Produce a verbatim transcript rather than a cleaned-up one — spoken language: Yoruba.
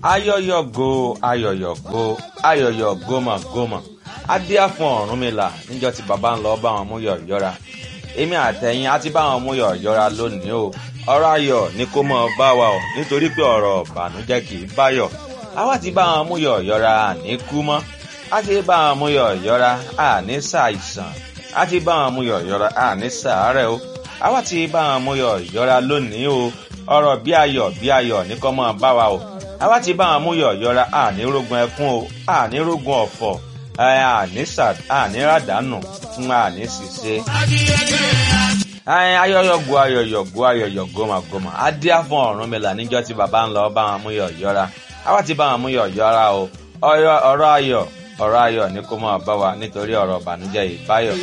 ayọyọgo ayọyọgo ayọyọ gómọgómọ adíá fún Ọ̀rúnmìlà níjọ́ tí bàbá ń lọ bá wọn mú yọ̀yọ́ra èmi àtẹ̀yìn á ti bá wọn mú yọ̀yọ́ra lónìí o ọ̀rọ̀ ayọ̀ ni kó mọ́ bá wa o nítorí pé ọ̀rọ̀ ìbànújẹ́ kì í báyọ̀ àwa ti bá wọn mú yọ̀yọ́ra àní kú mọ́ á ti bá wọn mú yọ̀yọ́ra àní ṣàìsàn á ti bá wọn mú yọ̀yọ́ra àní ṣàárẹ̀ o àwa ti bá wọn mú yọ̀yọ́ra lónìí o ọ̀rọ̀ bí ayọ̀ bí ayọ̀ ní kó mọ́ bá wa o àwa ti bá wọn mú yọ̀yọ́ra àní rógun ẹkún o àní rógun ọ̀fọ̀ àní ràdánù fún àní ṣìṣe. ayọ̀yọ̀go ayọ̀yọ̀go ayọ̀yọ̀go màgòmà adíá fún Ọ̀rúnmìlà níjọ́ tí bàbá ń lọ bá wọn mú yọ̀yọ́ra àwa ti bá wọn mú yọ̀yọ́ra o ọ̀rọ̀ ayọ̀ ọ̀rọ̀ ayọ̀ ní kó máa bá wa nítorí ọ̀rọ̀ ìbànújẹ́ ìbáyọ̀.